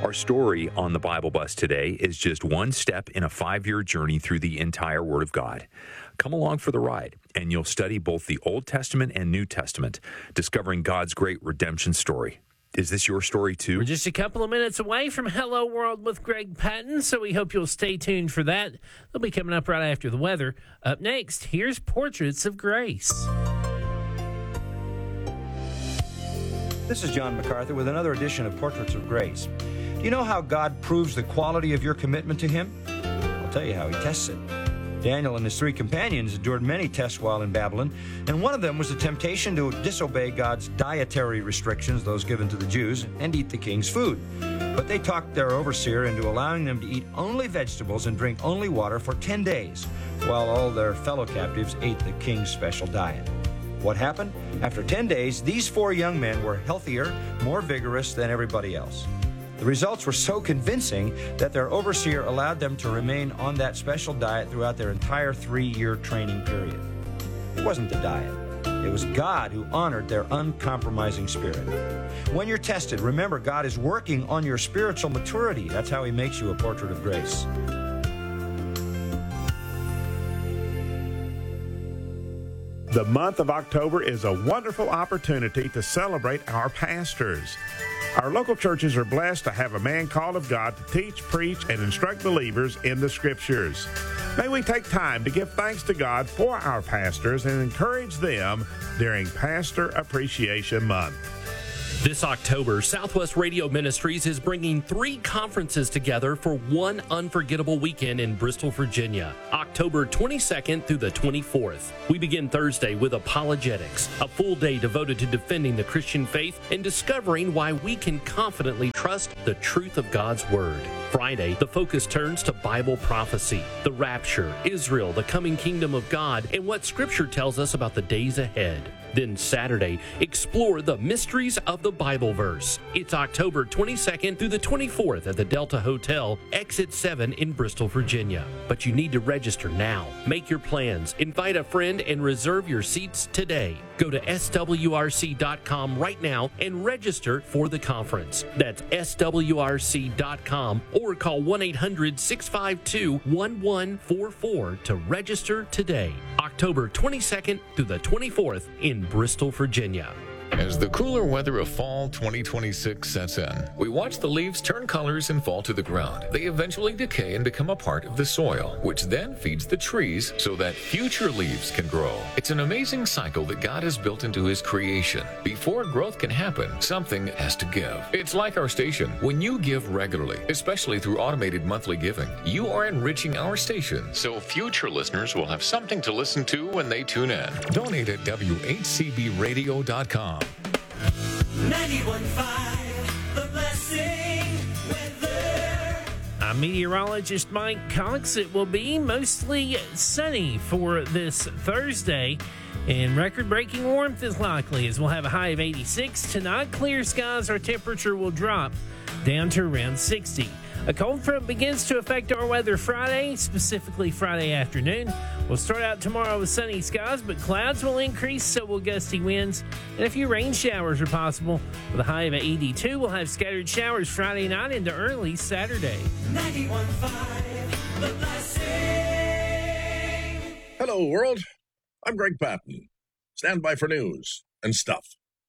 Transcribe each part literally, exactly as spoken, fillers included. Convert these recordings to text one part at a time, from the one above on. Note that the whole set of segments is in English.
Our story on the Bible Bus today is just one step in a five-year journey through the entire Word of God. Come along for the ride, and you'll study both the Old Testament and New Testament, discovering God's great redemption story. Is this your story, too? We're just a couple of minutes away from Hello World with Greg Patton, so we hope you'll stay tuned for that. They'll be coming up right after the weather. Up next, here's Portraits of Grace. This is John MacArthur with another edition of Portraits of Grace. Do you know how God proves the quality of your commitment to Him? I'll tell you how He tests it. Daniel and his three companions endured many tests while in Babylon, and one of them was the temptation to disobey God's dietary restrictions, those given to the Jews, and eat the king's food. But they talked their overseer into allowing them to eat only vegetables and drink only water for ten days, while all their fellow captives ate the king's special diet. What happened? After ten days, these four young men were healthier, more vigorous than everybody else. The results were so convincing that their overseer allowed them to remain on that special diet throughout their entire three-year training period. It wasn't the diet. It was God who honored their uncompromising spirit. When you're tested, remember God is working on your spiritual maturity. That's how He makes you a portrait of grace. The month of October is a wonderful opportunity to celebrate our pastors. Our local churches are blessed to have a man called of God to teach, preach, and instruct believers in the Scriptures. May we take time to give thanks to God for our pastors and encourage them during Pastor Appreciation Month. This October, Southwest Radio Ministries is bringing three conferences together for one unforgettable weekend in Bristol, Virginia, October twenty-second through the twenty-fourth. We begin Thursday with Apologetics, a full day devoted to defending the Christian faith and discovering why we can confidently trust the truth of God's Word. Friday, the focus turns to Bible prophecy, the rapture, Israel, the coming kingdom of God, and what Scripture tells us about the days ahead. Then Saturday, explore the mysteries of the Bible verse. It's October twenty-second through the twenty-fourth at the Delta Hotel, Exit seven in Bristol, Virginia. But you need to register now. Make your plans, invite a friend, and reserve your seats today. Go to S W R C dot com right now and register for the conference. That's S W R C dot com or call one eight hundred six five two one one four four to register today. October twenty-second through the twenty-fourth in Bristol, Virginia. As the cooler weather of fall twenty twenty-six sets in, we watch the leaves turn colors and fall to the ground. They eventually decay and become a part of the soil, which then feeds the trees so that future leaves can grow. It's an amazing cycle that God has built into His creation. Before growth can happen, something has to give. It's like our station. When you give regularly, especially through automated monthly giving, you are enriching our station, so future listeners will have something to listen to when they tune in. Donate at W H C B radio dot com. ninety-one point five, The Blessing Weather. I'm meteorologist Mike Cox. It will be mostly sunny for this Thursday, and record-breaking warmth is likely as we'll have a high of eighty-six. Tonight, clear skies, our temperature will drop down to around sixty. A cold front begins to affect our weather Friday, specifically Friday afternoon. We'll start out tomorrow with sunny skies, but clouds will increase, so will gusty winds, and a few rain showers are possible. With a high of eighty-two, we'll have scattered showers Friday night into early Saturday. ninety-one point five, The Blessing. Hello, world. I'm Greg Patton. Stand by for news and stuff.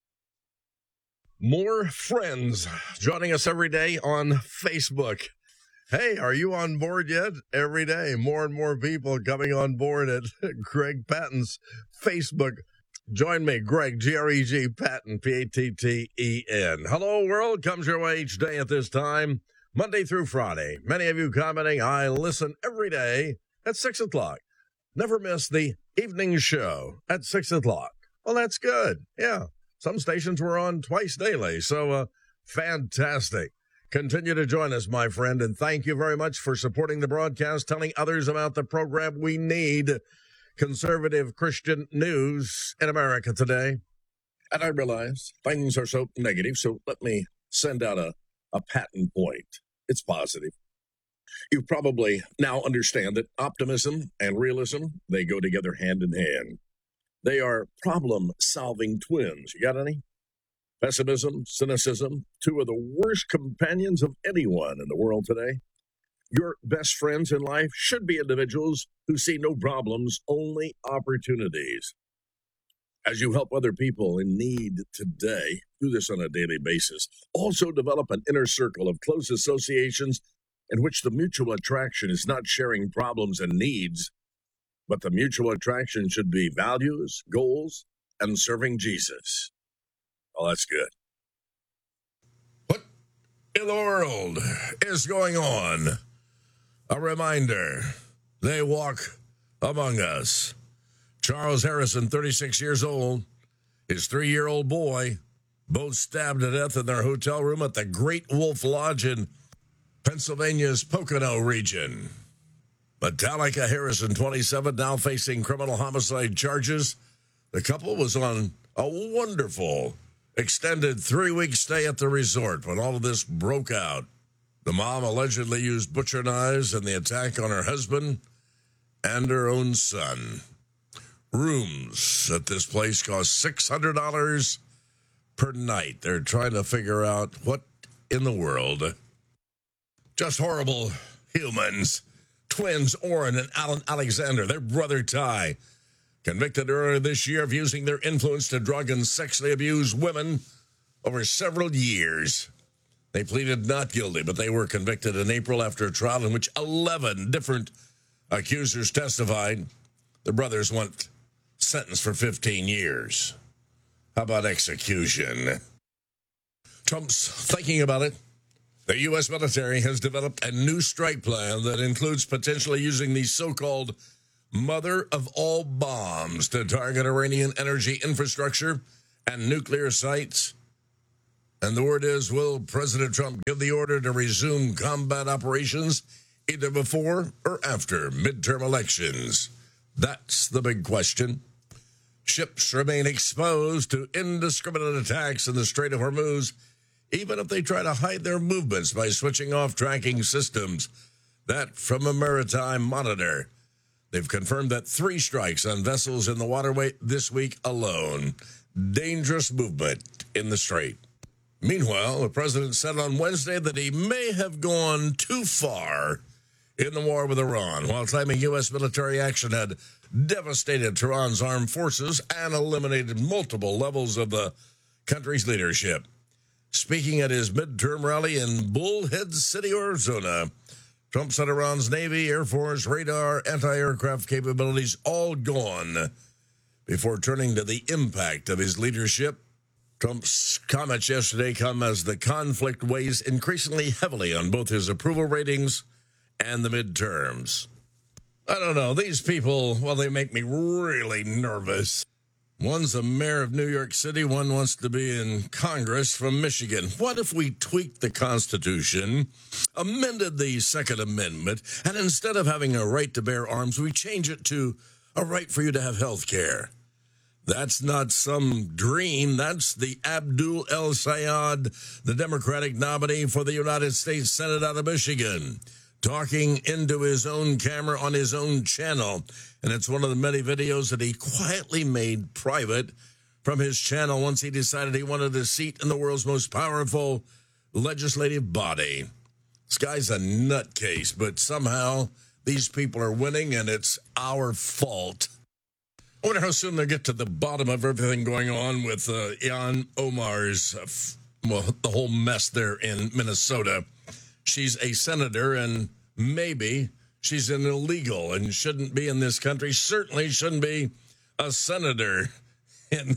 More friends joining us every day on Facebook. Hey, are you on board yet? Every day, more and more people coming on board at Greg Patton's Facebook. Join me, Greg, G R E G, Patton, P A T T E N. Hello, world comes your way each day at this time, Monday through Friday. Many of you commenting, I listen every day at six o'clock. Never miss the evening show at six o'clock. Well, that's good. Yeah. Some stations were on twice daily, so uh, fantastic. Continue to join us, my friend, and thank you very much for supporting the broadcast, telling others about the program. We need conservative Christian news in America today. And I realize things are so negative, so let me send out a, a patent point. It's positive. You probably now understand that optimism and realism, they go together hand in hand. They are problem-solving twins. You got any? Pessimism, cynicism, two of the worst companions of anyone in the world today. Your best friends in life should be individuals who see no problems, only opportunities. As you help other people in need today, do this on a daily basis. Also develop an inner circle of close associations in which the mutual attraction is not sharing problems and needs, but the mutual attraction should be values, goals, and serving Jesus. Oh, that's good. What in the world is going on? A reminder, they walk among us. Charles Harrison, thirty-six years old, his three-year-old boy, both stabbed to death in their hotel room at the Great Wolf Lodge in Pennsylvania's Pocono region. Metallica Harrison, twenty-seven, now facing criminal homicide charges. The couple was on a wonderful extended three-week stay at the resort when all of this broke out. The mom allegedly used butcher knives in the attack on her husband and her own son. Rooms at this place cost six hundred dollars per night. They're trying to figure out what in the world. Just horrible humans. Twins Orrin and Alan Alexander, their brother Ty, convicted earlier this year of using their influence to drug and sexually abuse women over several years. They pleaded not guilty, but they were convicted in April after a trial in which eleven different accusers testified. The brothers want sentenced for fifteen years. How about execution? Trump's thinking about it. The U S military has developed a new strike plan that includes potentially using the so-called mother of all bombs to target Iranian energy infrastructure and nuclear sites. And the word is, will President Trump give the order to resume combat operations either before or after midterm elections? That's the big question. Ships remain exposed to indiscriminate attacks in the Strait of Hormuz, even if they try to hide their movements by switching off tracking systems. That from a maritime monitor. They've confirmed that three strikes on vessels in the waterway this week alone. Dangerous movement in the strait. Meanwhile, the president said on Wednesday that he may have gone too far in the war with Iran, while claiming U S military action had devastated Tehran's armed forces and eliminated multiple levels of the country's leadership. Speaking at his midterm rally in Bullhead City, Arizona, Trump said Iran's Navy, Air Force, radar, anti-aircraft capabilities all gone before turning to the impact of his leadership. Trump's comments yesterday come as the conflict weighs increasingly heavily on both his approval ratings and the midterms. I don't know. These people, well, they make me really nervous. One's a mayor of New York City. One wants to be in Congress from Michigan. What if we tweaked the Constitution, amended the Second Amendment, and instead of having a right to bear arms, we change it to a right for you to have health care? That's not some dream. That's the Abdul El Sayed, the Democratic nominee for the United States Senate out of Michigan, talking into his own camera on his own channel. And it's one of the many videos that he quietly made private from his channel once he decided he wanted a seat in the world's most powerful legislative body. This guy's a nutcase, but somehow these people are winning, and it's our fault. I wonder how soon they'll get to the bottom of everything going on with uh, Ilhan Omar's, uh, f- well, the whole mess there in Minnesota. She's a senator, and maybe she's an illegal and shouldn't be in this country. Certainly shouldn't be a senator. And,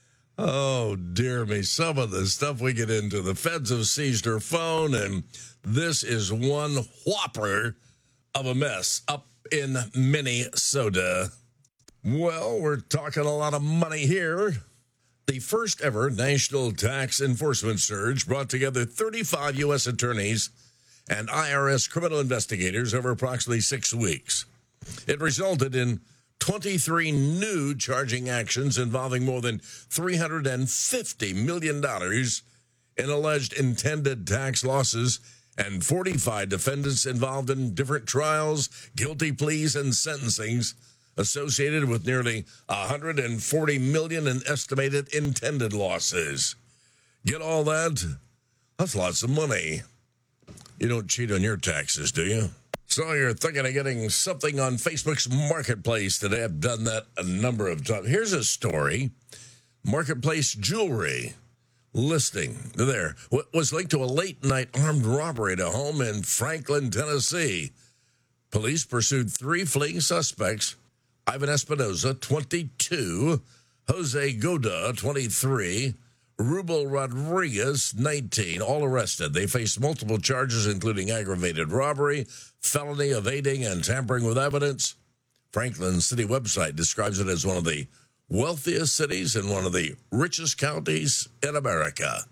oh, dear me, some of the stuff we get into. The feds have seized her phone, and this is one whopper of a mess up in Minnesota. Well, we're talking a lot of money here. The first ever national tax enforcement surge brought together thirty-five U S attorneys and I R S criminal investigators over approximately six weeks. It resulted in twenty-three new charging actions involving more than three hundred fifty million dollars in alleged intended tax losses and forty-five defendants involved in different trials, guilty pleas, and sentencings associated with nearly one hundred forty million dollars in estimated intended losses. Get all that? That's lots of money. You don't cheat on your taxes, do you? So you're thinking of getting something on Facebook's Marketplace today. I've done that a number of times. Here's a story. Marketplace jewelry listing there was linked to a late-night armed robbery at a home in Franklin, Tennessee. Police pursued three fleeing suspects: Ivan Espinoza, twenty-two, Jose Goda, twenty-three, Rubel Rodriguez, nineteen, all arrested. They face multiple charges, including aggravated robbery, felony evading, and tampering with evidence. Franklin's city website describes it as one of the wealthiest cities and one of the richest counties in America.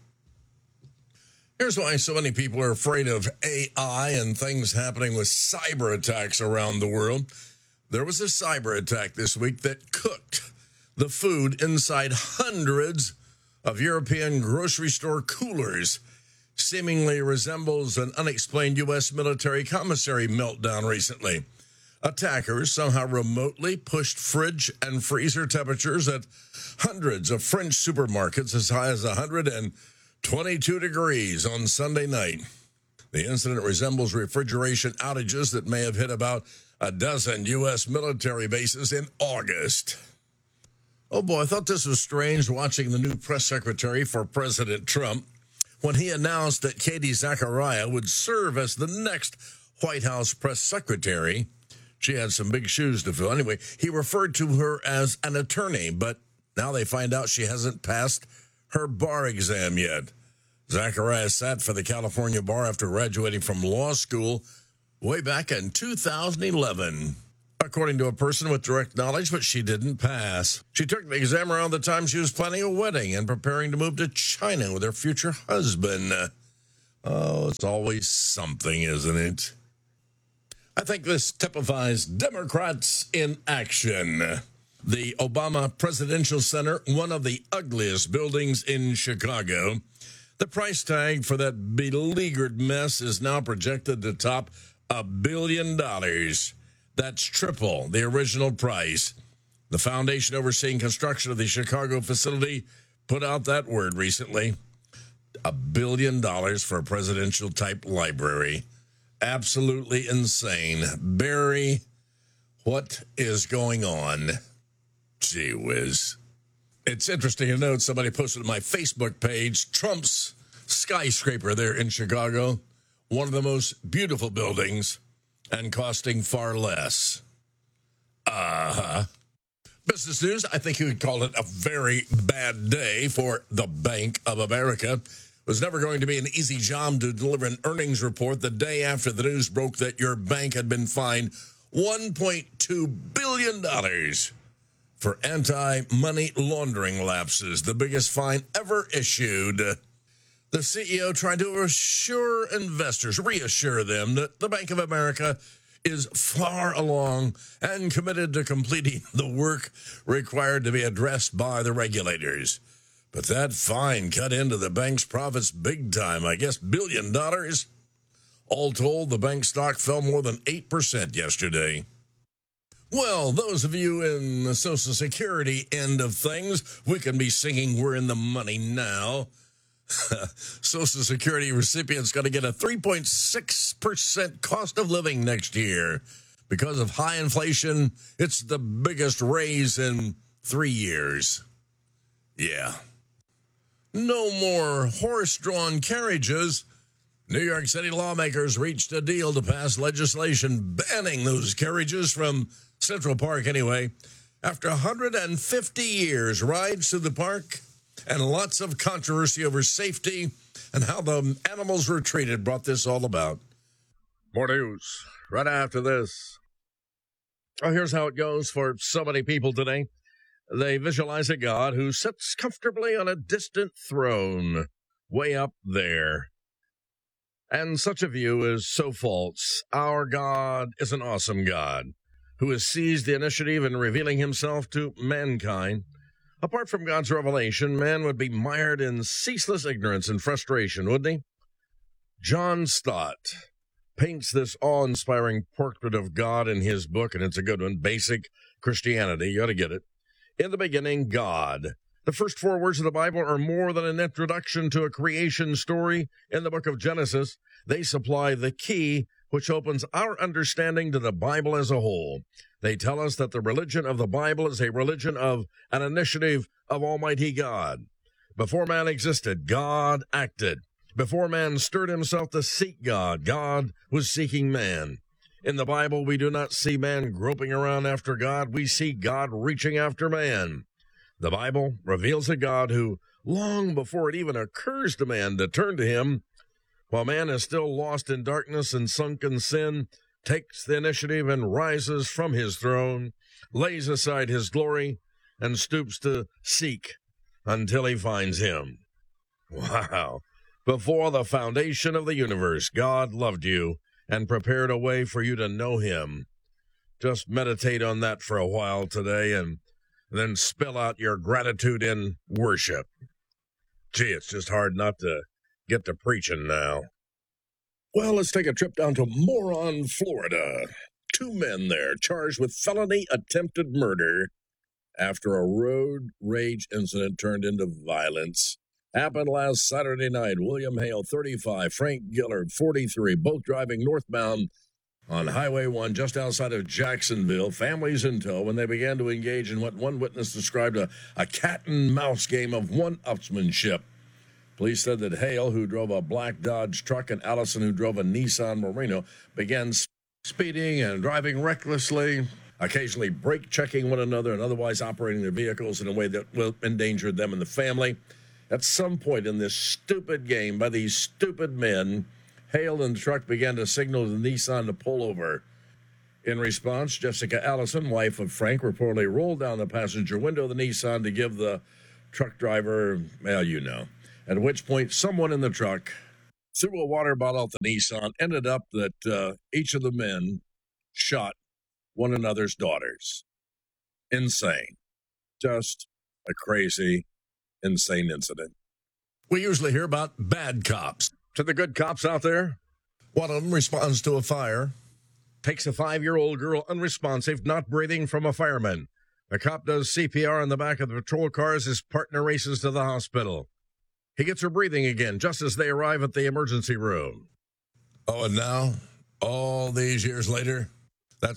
Here's why so many people are afraid of A I and things happening with cyber attacks around the world. There was a cyber attack this week that cooked the food inside hundreds of European grocery store coolers. Seemingly resembles an unexplained U S military commissary meltdown recently. Attackers somehow remotely pushed fridge and freezer temperatures at hundreds of French supermarkets as high as one hundred twenty-two degrees on Sunday night. The incident resembles refrigeration outages that may have hit about a dozen U S military bases in August. Oh boy, I thought this was strange watching the new press secretary for President Trump when he announced that Katie Zachariah would serve as the next White House press secretary. She had some big shoes to fill. Anyway, he referred to her as an attorney, but now they find out she hasn't passed her bar exam yet. Zachariah sat for the California bar after graduating from law school way back in two thousand eleven. According to a person with direct knowledge, but she didn't pass. She took the exam around the time she was planning a wedding and preparing to move to China with her future husband. Oh, it's always something, isn't it? I think this typifies Democrats in action. The Obama Presidential Center, one of the ugliest buildings in Chicago. The price tag for that beleaguered mess is now projected to top a billion dollars. That's triple the original price. The foundation overseeing construction of the Chicago facility put out that word recently. A billion dollars for a presidential-type library. Absolutely insane. Barry, what is going on? Gee whiz. It's interesting to note, somebody posted on my Facebook page, Trump's skyscraper there in Chicago, one of the most beautiful buildings, and costing far less. Uh-huh. Business news, I think you could call it a very bad day for the Bank of America. It was never going to be an easy job to deliver an earnings report the day after the news broke that your bank had been fined one point two billion dollars for anti-money laundering lapses, the biggest fine ever issued. The C E O tried to assure investors, reassure them that the Bank of America is far along and committed to completing the work required to be addressed by the regulators. But that fine cut into the bank's profits big time, I guess billion dollars. All told, the bank stock fell more than eight percent yesterday. Well, those of you in the Social Security end of things, we can be singing We're in the Money Now. Social Security recipients got to get a three point six percent cost of living next year. Because of high inflation, it's the biggest raise in three years. Yeah. No more horse-drawn carriages. New York City lawmakers reached a deal to pass legislation banning those carriages from Central Park anyway. After one hundred fifty years, rides through the park and lots of controversy over safety and how the animals were treated brought this all about. More news right after this. Oh, here's how it goes for so many people today. They visualize a God who sits comfortably on a distant throne way up there. And such a view is so false. Our God is an awesome God who has seized the initiative in revealing himself to mankind. Apart from God's revelation, man would be mired in ceaseless ignorance and frustration, wouldn't he? John Stott paints this awe-inspiring portrait of God in his book, and it's a good one, Basic Christianity. You ought to get it. In the beginning, God. The first four words of the Bible are more than an introduction to a creation story in the book of Genesis. They supply the key which opens our understanding to the Bible as a whole. They tell us that the religion of the Bible is a religion of an initiative of Almighty God. Before man existed, God acted. Before man stirred himself to seek God, God was seeking man. In the Bible, we do not see man groping around after God. We see God reaching after man. The Bible reveals a God who, long before it even occurs to man to turn to him, while man is still lost in darkness and sunk in sin, takes the initiative and rises from his throne, lays aside his glory, and stoops to seek until he finds him. Wow. Before the foundation of the universe, God loved you and prepared a way for you to know him. Just meditate on that for a while today and then spill out your gratitude in worship. Gee, it's just hard not to get to preaching now. Well, let's take a trip down to Moron, Florida. Two men there charged with felony attempted murder after a road rage incident turned into violence. Happened last Saturday night. William Hale, thirty-five, Frank Gillard, forty-three, both driving northbound on Highway one just outside of Jacksonville, families in tow, when they began to engage in what one witness described a, a cat-and-mouse game of one-upsmanship. Police said that Hale, who drove a black Dodge truck, and Allison, who drove a Nissan Murano, began speeding and driving recklessly, occasionally brake-checking one another and otherwise operating their vehicles in a way that will endanger them and the family. At some point in this stupid game by these stupid men, Hale and the truck began to signal to the Nissan to pull over. In response, Jessica Allison, wife of Frank, reportedly rolled down the passenger window of the Nissan to give the truck driver, well, you know. At which point, someone in the truck threw a water bottle at the Nissan. Ended up that uh, each of the men shot one another's daughters. Insane. Just a crazy, insane incident. We usually hear about bad cops. To the good cops out there, one of them responds to a fire. Takes a five-year-old girl unresponsive, not breathing, from a fireman. The cop does C P R on the back of the patrol car as his partner races to the hospital. He gets her breathing again just as they arrive at the emergency room. Oh, and now, all these years later,